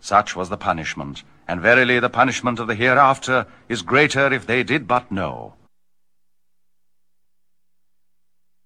Such was the punishment, and verily the punishment of the hereafter is greater if they did but know.